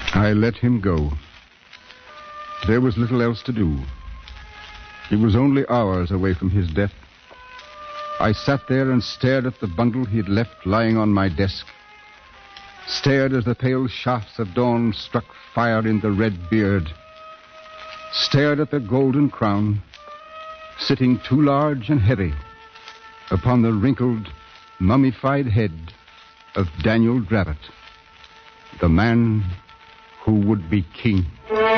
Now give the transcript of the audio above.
I let him go. There was little else to do. He was only hours away from his death. I sat there and stared at the bundle he had left lying on my desk. Stared as the pale shafts of dawn struck fire in the red beard. Stared at the golden crown, sitting too large and heavy upon the wrinkled, mummified head of Daniel Dravot, the man who would be king.